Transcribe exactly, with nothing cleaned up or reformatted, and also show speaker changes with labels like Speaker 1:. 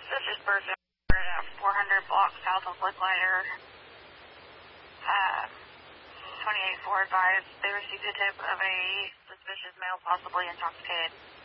Speaker 1: Suspicious person at four hundred block south of Licklider. Uh, twenty-eight four advised they received a tip of a suspicious male, possibly intoxicated.